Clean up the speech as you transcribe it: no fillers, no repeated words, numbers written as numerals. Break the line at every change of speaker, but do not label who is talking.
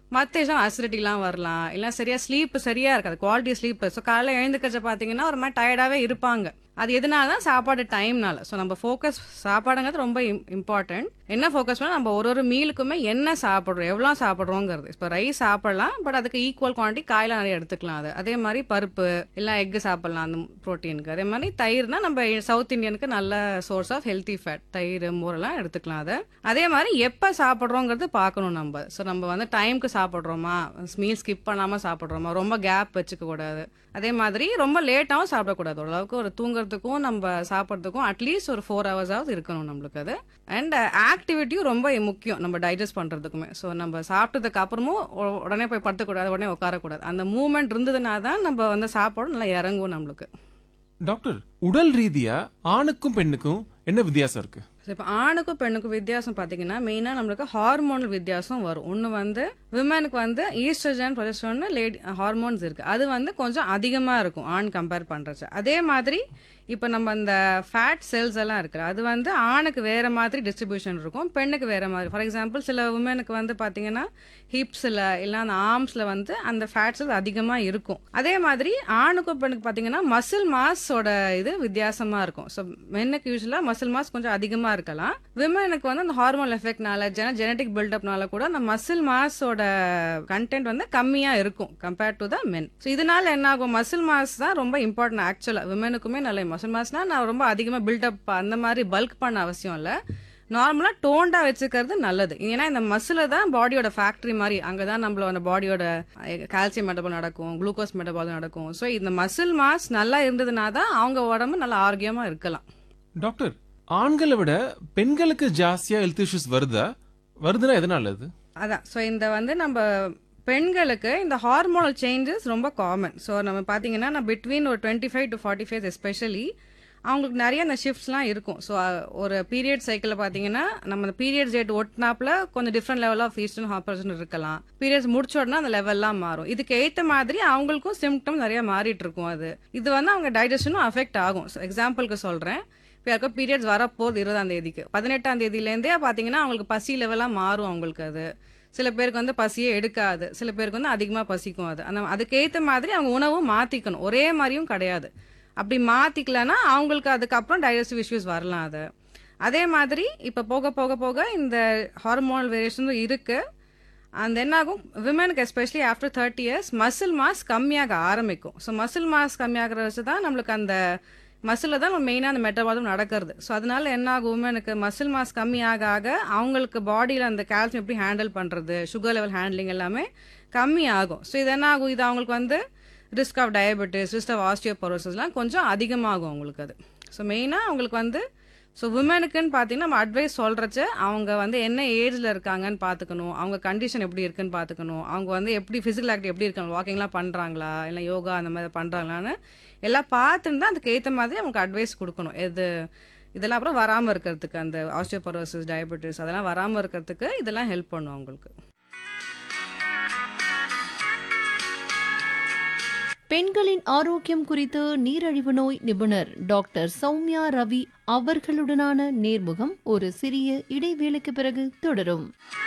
மற்ற விஷயம் அசிடிட்டிலாம் வரலாம், இல்லை சரியா ஸ்லீப் சரியா இருக்காது, குவாலிட்டி ஸ்லீப். ஸோ காலைல எழுந்துக்கிறச்ச பார்த்தீங்கன்னா ஒரு மாதிரி டயர்டாகவே இருப்பாங்க. அது எதனால தான் சாப்பாடு டைம்னால. ஸோ நம்ம ஃபோக்கஸ் சாப்பாடுங்கிறது ரொம்ப இம்பார்ட்டன்ட். என்ன ஃபோக்கஸ் பண்ணால் நம்ம ஒரு ஒரு மீலுக்குமே என்ன சாப்பிட்றோம், எவ்வளோ சாப்பிட்றோங்கிறது. இப்போ ரைஸ் சாப்பிடலாம், பட் அதுக்கு ஈக்குவல் குவான்டிட்டி காயெல்லாம் நிறைய எடுத்துக்கலாம். அது அதே மாதிரி பருப்பு இல்லை எக்கு சாப்பிடலாம் அந்த ப்ரோட்டீனுக்கு. அதே மாதிரி தயிர்னா நம்ம சவுத் இந்தியனுக்கு நல்ல சோர்ஸ் ஆஃப் ஹெல்த்தி ஃபேட், தயிர் மோரெல்லாம் எடுத்துக்கலாம் அதை. அதே மாதிரி எப்போ சாப்பிட்றோங்கிறது பார்க்கணும் நம்ம. ஸோ நம்ம வந்து டைமுக்கு சாப்பிட்றோமா, மீல் ஸ்கிப் பண்ணாமல் சாப்பிட்றோமா, ரொம்ப கேப் வச்சுக்க கூடாது. அதே மாதிரி ரொம்ப லேட்டாகவும் சாப்பிடக்கூடாது. ஓரளவுக்கு ஒரு தூங்குறதுக்கும் நம்ம சாப்பிட்றதுக்கும் அட்லீஸ்ட் ஒரு 4 ஹவர்ஸாவது இருக்கணும் நம்மளுக்கு அது. அண்ட் ஆக்டிவிட்டியும் ரொம்ப முக்கியம் நம்ம டைஜஸ்ட் பண்ணுறதுக்குமே. ஸோ நம்ம சாப்பிட்டதுக்கு அப்புறமும் உடனே போய் படுத்தக்கூடாது, உடனே உட்காரக்கூடாது. அந்த மூவ்மெண்ட் இருந்ததுனா தான் நம்ம வந்து சாப்பாடு நல்லா இறங்கும் நம்மளுக்கு.
டாக்டர், உடல் ரீதியா ஆணுக்கும் பெண்ணுக்கும் என்ன வித்தியாசம் இருக்கு?
இப்போ ஆணுக்கும் பெண்ணுக்கும் வித்தியாசம் பார்த்தீங்கன்னா மெயினாக நம்மளுக்கு ஹார்மோனல் வித்தியாசம் வரும். ஒன்று வந்து விமனுக்கு வந்து ஈஸ்ட்ரஜன் ப்ரொஜெஸ்டரோன் ஹார்மோன்ஸ் இருக்குது, அது வந்து கொஞ்சம் அதிகமாக இருக்கும் ஆண் கம்பேர் பண்ணுறச்சு. அதே மாதிரி இப்போ நம்ம அந்த ஃபேட் செல்ஸ் எல்லாம் இருக்குது, அது வந்து ஆணுக்கு வேறு மாதிரி டிஸ்ட்ரிபியூஷன் இருக்கும், பெண்ணுக்கு வேறு மாதிரி. ஃபார் எக்ஸாம்பிள் சில உமனுக்கு வந்து பார்த்தீங்கன்னா ஹிப்ஸில் இல்லை அந்த ஆர்ம்ஸில் வந்து அந்த ஃபேட் செல்ஸ் அதிகமாக இருக்கும். அதே மாதிரி ஆணுக்கும் பெண்ணுக்கு பார்த்தீங்கன்னா மசில் மாஸோட இது வித்தியாசமாக இருக்கும். ஸோ மென்னுக்கு யூஸ்வலாக மசில் மாஸ் கொஞ்சம் அதிகமாக இருக்கலாம். விமனுக்கு வந்து அந்த ஹார்மோன் எஃபெக்ட்னால ஜெனட்டிக் பில்டப்னால கூட அந்த மசில் மாஸோட கண்டென்ட் வந்து கம்மியாக இருக்கும் compared to the men. So இதனால என்ன ஆகும், மசில் மாஸ் தான் ரொம்ப இம்பார்ட்டன்ட். ஆக்சுவலாக விமனுக்குமே நல்ல மசில் மாஸ்னா நான் ரொம்ப அதிகமாக பில்டப் அந்த மாதிரி பல்க் பண்ண அவசியம் இல்லை, நார்மலாக டோண்டா வச்சுக்கிறது நல்லது. ஏன்னா இந்த மசில தான் பாடியோட ஃபேக்டரி மாதிரி, அங்கே தான் நம்மளோட பாடியோட கால்சியம் மெட்டபால் நடக்கும், குளுக்கோஸ் மெட்டபால் நடக்கும். ஸோ இந்த மசில் மாஸ் நல்லா இருந்ததுனா தான் அவங்க உடம்பு நல்லா ஆரோக்கியமாக இருக்கலாம்.
டாக்டர், ஆண்களை விட பெண்களுக்கு ஜாஸ்தியா ஹெல்த் இஷ்யூஸ் வருதுன்னா எதனால அது?
அதான், ஸோ இந்த வந்து நம்ம பெண்களுக்கு இந்த ஹார்மோனல் சேஞ்சஸ் ரொம்ப காமன். ஸோ நம்ம பார்த்தீங்கன்னா நான் பிட்வீன் ஒரு 25 to 45 எஸ்பெஷலி அவங்களுக்கு நிறைய அந்த ஷிஃப்ட்ஸ்லாம் இருக்கும். ஸோ ஒரு பீரியட் சைக்கிளில் பார்த்தீங்கன்னா நம்ம அந்த பீரியட் டேட் ஒட்டினாப்புல கொஞ்சம் different level of oestrogen hormone இருக்கலாம். பீரியட்ஸ் முடிச்ச உடனே அந்த லெவல்லாம் மாறும். இதுக்கு ஏற்ற மாதிரி அவங்களுக்கும் சிம்டம் நிறைய மாறிட்டு இருக்கும். இது வந்து அவங்க டைஜஷனும் அஃபெக்ட் ஆகும். ஸோ எக்ஸாம்பிளுக்கு சொல்கிறேன், இப்போ யாருக்கும் பீரியட்ஸ் வரப்போகுது 20ஆம் தேதிக்கு, 18ஆம் தேதியிலேருந்தே பார்த்தீங்கன்னா அவங்களுக்கு பசி லெவலாக மாறும் அவங்களுக்கு. அது சில பேருக்கு வந்து பசியே எடுக்காது, சில பேருக்கு வந்து அதிகமாக பசிக்கும். அதுக்கேற்ற மாதிரி அவங்க உணவும் மாற்றிக்கணும், ஒரே மாதிரியும் கிடையாது. அப்படி மாற்றிக்கலன்னா அவங்களுக்கு அதுக்கப்புறம் டைஜஸ்டிவ் இஷ்யூஸ் வரலாம். அதே மாதிரி இப்போ போக போக போக இந்த ஹார்மோனல் வேரியேஷனும் இருக்குது. அந்த என்னாகும், விமனுக்கு especially after 30 years muscle mass கம்மியாக ஆரம்பிக்கும். ஸோ மசில் மாஸ் கம்மியாகிற வச்சு தான் நம்மளுக்கு அந்த மசிலில் தான் நம்ம மெயினாக அந்த மெட்டபாலிசம் நடக்கிறது. ஸோ அதனால என்ன ஆகும், உமனுக்கு மசில் மாஸ் கம்மியாக ஆக அவங்களுக்கு பாடியில் அந்த கால்சியம் எப்படி ஹேண்டில் பண்ணுறது, சுகர் லெவல் ஹேண்ட்லிங் எல்லாமே கம்மியாகும். ஸோ இது என்ன ஆகும், இது அவங்களுக்கு வந்து risk of diabetes, risk of ஆஸ்டியோபோரோசிஸ்லாம் கொஞ்சம் அதிகமாகும் அவங்களுக்கு அது. ஸோ மெயினாக அவங்களுக்கு வந்து ஸோ விமனுக்குன்னு பார்த்தீங்கன்னா நம்ம அட்வைஸ் சொல்கிறச்ச அவங்க வந்து என்ன ஏஜில் இருக்காங்கன்னு பார்த்துக்கணும், அவங்க கண்டிஷன் எப்படி இருக்குன்னு பார்த்துக்கணும், அவங்க வந்து எப்படி ஃபிசிக்கல் ஆக்டிவ் எப்படி இருக்காங்க, வாக்கிங்லாம் பண்ணுறாங்களா இல்லை யோகா அந்த மாதிரி பண்ணுறாங்களான்னு எல்லாம் பார்த்துன்னு தான் அதுக்கு ஏற்ற மாதிரி அவங்களுக்கு அட்வைஸ் கொடுக்கணும். இதெல்லாம் அப்புறம் வராமல் இருக்கிறதுக்கு, அந்த ஆஸ்டியோபோரோசிஸ், டயபெட்டிஸ் அதெல்லாம் வராமல் இருக்கிறதுக்கு இதெல்லாம் ஹெல்ப் பண்ணும் அவங்களுக்கு.
பெண்களின் ஆரோக்கியம் குறித்து நீரிழிவு நோய் நிபுணர் டாக்டர் சௌமியா ரவி அவர்களுடனான நேர்முகம் ஒரு சிறிய இடைவேளைக்கு பிறகு தொடரும்.